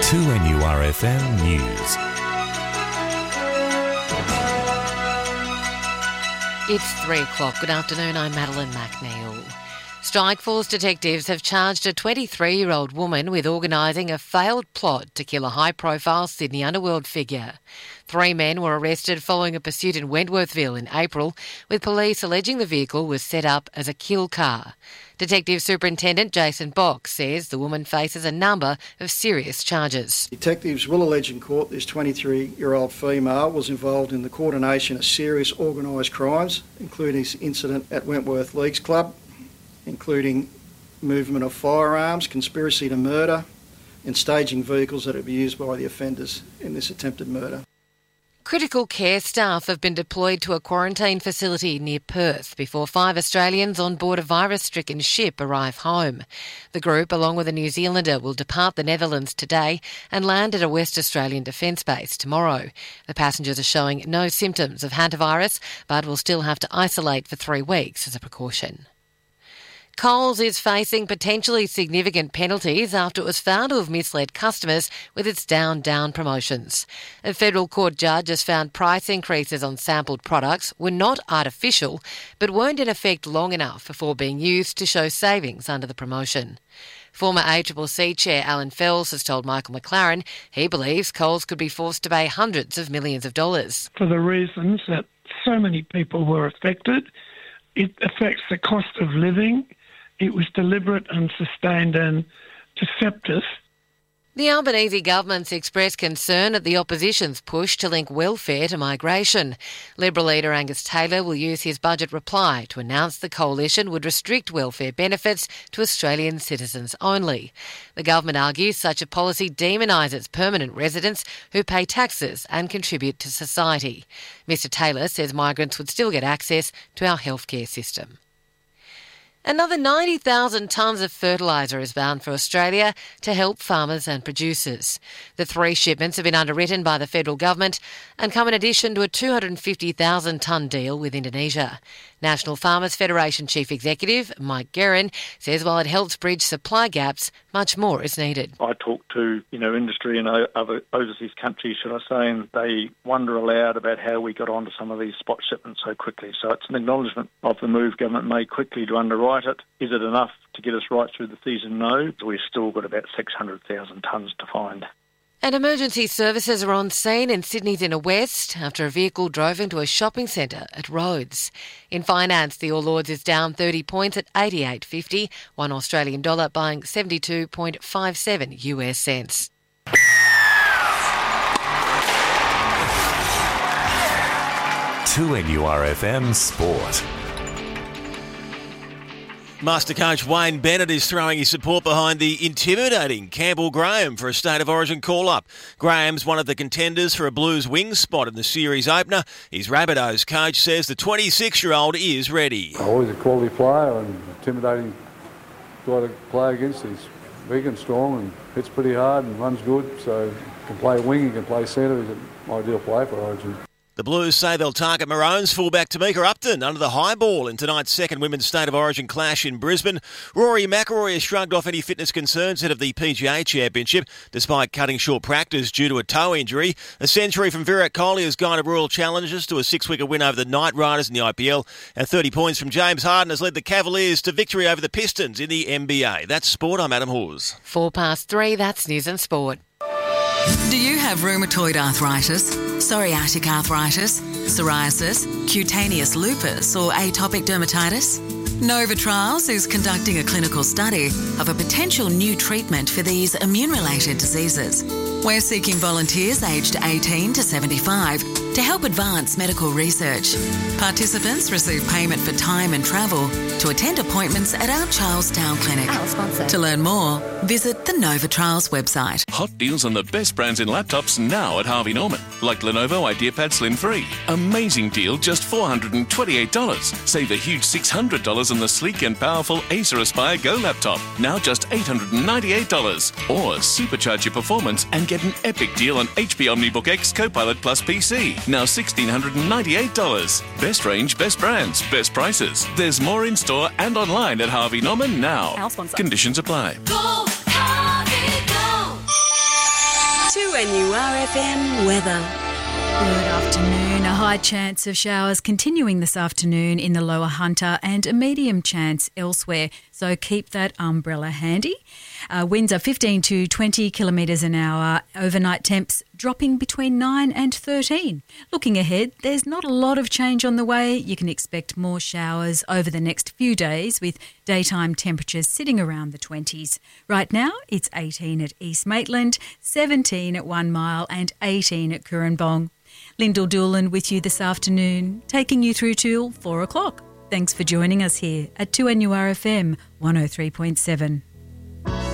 2NURFM News. It's 3 o'clock. Good afternoon, I'm Madeline McNeil. Strikeforce detectives have charged a 23-year-old woman with organising a failed plot to kill a high-profile Sydney underworld figure. 3 men were arrested following a pursuit in Wentworthville in April, with police alleging the vehicle was set up as a kill car. Detective Superintendent Jason Box says the woman faces a number of serious charges. Detectives will allege in court this 23-year-old female was involved in the coordination of serious organised crimes, including this incident at Wentworth Leagues Club, including movement of firearms, conspiracy to murder, and staging vehicles that are used by the offenders in this attempted murder. Critical care staff have been deployed to a quarantine facility near Perth before 5 Australians on board a virus-stricken ship arrive home. The group, along with a New Zealander, will depart the Netherlands today and land at a West Australian defence base tomorrow. The passengers are showing no symptoms of hantavirus, but will still have to isolate for 3 weeks as a precaution. Coles is facing potentially significant penalties after it was found to have misled customers with its Down promotions. A federal court judge has found price increases on sampled products were not artificial, but weren't in effect long enough before being used to show savings under the promotion. Former ACCC Chair Alan Fells has told Michael McLaren he believes Coles could be forced to pay hundreds of millions of dollars. For the reasons that so many people were affected, it affects the cost of living. It was deliberate and sustained and deceptive. The Albanese government's expressed concern at the opposition's push to link welfare to migration. Liberal leader Angus Taylor will use his budget reply to announce the coalition would restrict welfare benefits to Australian citizens only. The government argues such a policy demonises permanent residents who pay taxes and contribute to society. Mr Taylor says migrants would still get access to our healthcare system. Another 90,000 tonnes of fertiliser is bound for Australia to help farmers and producers. The 3 shipments have been underwritten by the federal government and come in addition to a 250,000 tonne deal with Indonesia. National Farmers Federation Chief Executive Mike Guerin says while it helps bridge supply gaps, much more is needed. I talk to industry in other overseas countries, should I say, and they wonder aloud about how we got onto some of these spot shipments so quickly. So it's an acknowledgement of the move government made quickly to underwrite it. Is it enough to get us right through the season? No. We've still got about 600,000 tonnes to find. And emergency services are on scene in Sydney's inner west after a vehicle drove into a shopping centre at Rhodes. In finance, the All Lords is down 30 points at 88.50, $1 Australian dollar buying 72.57 US cents. To NURFM Sport. Master coach Wayne Bennett is throwing his support behind the intimidating Campbell Graham for a State of Origin call-up. Graham's one of the contenders for a Blues wing spot in the series opener. His Rabbitohs coach says the 26-year-old is ready. Always a quality player and intimidating guy to play against. He's big and strong and hits pretty hard and runs good, so he can play wing, he can play centre. He's an ideal player for Origin. The Blues say they'll target Maroons fullback Tamika Upton under the high ball in tonight's second Women's State of Origin clash in Brisbane. Rory McIlroy has shrugged off any fitness concerns ahead of the PGA Championship, despite cutting short practice due to a toe injury. A century from Virat Kohli has guided Royal Challengers to a 6-wicket win over the Knight Riders in the IPL, and 30 points from James Harden has led the Cavaliers to victory over the Pistons in the NBA. That's Sport, I'm Adam Hawes. 3:04, that's News and Sport. Do you have rheumatoid arthritis, psoriatic arthritis, psoriasis, cutaneous lupus or atopic dermatitis? Nova Trials is conducting a clinical study of a potential new treatment for these immune-related diseases. We're seeking volunteers aged 18 to 75 to help advance medical research. Participants receive payment for time and travel to attend appointments at our Charlestown clinic. Our sponsor. To learn more, visit the Nova Trials website. Hot deals on the best brands in laptops now at Harvey Norman, like Lenovo IdeaPad Slim 3. Amazing deal, just $428. Save a huge $600 on the sleek and powerful Acer Aspire Go laptop, now just $898. Or supercharge your performance and get an epic deal on HP OmniBook X Copilot Plus PC, now $1,698. Best range, best brands, best prices. There's more in store and online at Harvey Norman now. Our sponsor. Conditions apply. Go, Harvey, go. 2NURFM weather. Good afternoon. A high chance of showers continuing this afternoon in the lower Hunter and a medium chance elsewhere, so keep that umbrella handy. Winds are 15 to 20 kilometres an hour. Overnight temps dropping between 9 and 13. Looking ahead, there's not a lot of change on the way. You can expect more showers over the next few days with daytime temperatures sitting around the 20s. Right now, it's 18 at East Maitland, 17 at 1 Mile and 18 at Currambong. Lyndall Doolan with you this afternoon, taking you through till 4 o'clock. Thanks for joining us here at 2NURFM 103.7.